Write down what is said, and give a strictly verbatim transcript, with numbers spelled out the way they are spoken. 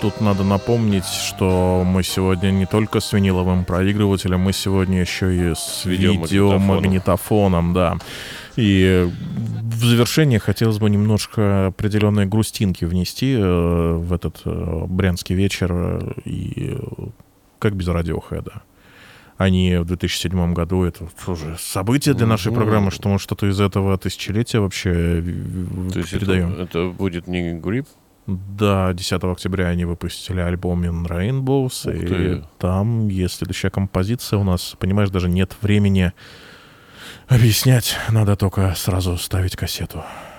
тут надо напомнить, что мы сегодня не только с виниловым проигрывателем, мы сегодня еще и с видеомагнитофоном, да. И в завершение хотелось бы немножко определенные грустинки внести э, в этот э, брянский вечер, и как без Радиохэда. Они в две тысячи седьмом году, это уже событие для нашей mm-hmm. программы, что мы что-то из этого тысячелетия вообще То передаем. Это, это будет не грипп? Да, десятого октября они выпустили альбом In Rainbows, Ух и ты. там есть следующая композиция у нас. Понимаешь, даже нет времени объяснять, надо только сразу ставить кассету.